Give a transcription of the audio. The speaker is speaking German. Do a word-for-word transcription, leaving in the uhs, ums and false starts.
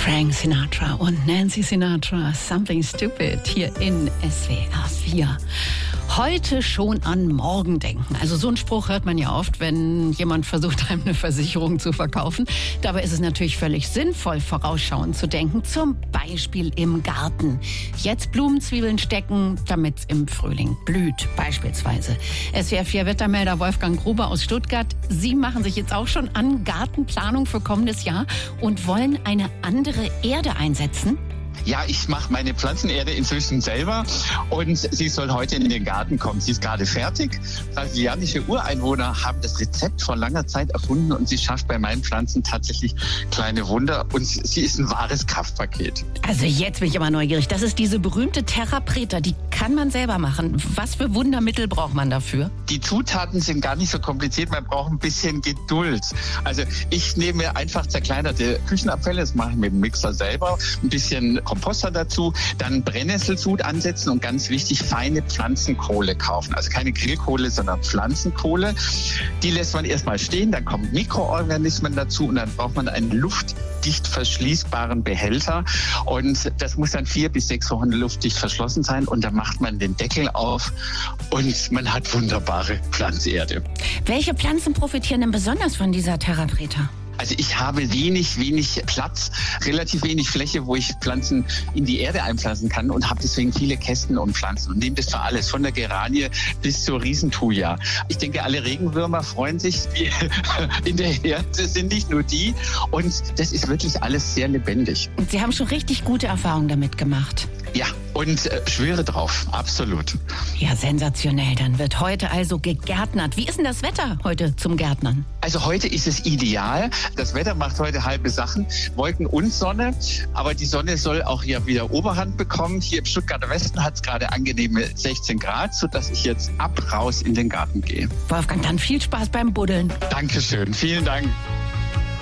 Frank Sinatra und Nancy Sinatra, Something Stupid, hier in S W R vier. Heute schon an morgen denken. Also so einen Spruch hört man ja oft, wenn jemand versucht, einem eine Versicherung zu verkaufen. Dabei ist es natürlich völlig sinnvoll, vorausschauend zu denken. Zum Beispiel im Garten. Jetzt Blumenzwiebeln stecken, damit es im Frühling blüht, beispielsweise. S W R vier Wettermelder Wolfgang Gruber aus Stuttgart. Sie machen sich jetzt auch schon an Gartenplanung für kommendes Jahr und wollen eine andere Erde einsetzen. Ja, ich mache meine Pflanzenerde inzwischen selber und sie soll heute in den Garten kommen. Sie ist gerade fertig. Brasilianische Ureinwohner haben das Rezept vor langer Zeit erfunden und sie schafft bei meinen Pflanzen tatsächlich kleine Wunder und sie ist ein wahres Kraftpaket. Also jetzt bin ich aber neugierig. Das ist diese berühmte Terra Preta, die kann man selber machen. Was für Wundermittel braucht man dafür? Die Zutaten sind gar nicht so kompliziert, man braucht ein bisschen Geduld. Also ich nehme einfach zerkleinerte Küchenabfälle, das mache ich mit dem Mixer selber, ein bisschen Komposter dazu, dann Brennnesselsud ansetzen und ganz wichtig, feine Pflanzenkohle kaufen. Also keine Grillkohle, sondern Pflanzenkohle. Die lässt man erstmal stehen, dann kommen Mikroorganismen dazu und dann braucht man einen luftdicht verschließbaren Behälter und das muss dann vier bis sechs Wochen luftdicht verschlossen sein und dann macht man den Deckel auf und man hat wunderbare Pflanzerde. Welche Pflanzen profitieren denn besonders von dieser Terra Preta? Also ich habe wenig, wenig Platz, relativ wenig Fläche, wo ich Pflanzen in die Erde einpflanzen kann und habe deswegen viele Kästen und Pflanzen und nehme das für alles, von der Geranie bis zur Riesenthuja. Ich denke, alle Regenwürmer freuen sich, die in der Erde sind, nicht nur die und das ist wirklich alles sehr lebendig. Und Sie haben schon richtig gute Erfahrungen damit gemacht. Ja, und äh, schwöre drauf, absolut. Ja, sensationell. Dann wird heute also gegärtnert. Wie ist denn das Wetter heute zum Gärtnern? Also heute ist es ideal. Das Wetter macht heute halbe Sachen, Wolken und Sonne. Aber die Sonne soll auch hier wieder Oberhand bekommen. Hier im Stuttgarter Westen hat es gerade angenehme sechzehn Grad, sodass ich jetzt ab raus in den Garten gehe. Wolfgang, dann viel Spaß beim Buddeln. Dankeschön, vielen Dank.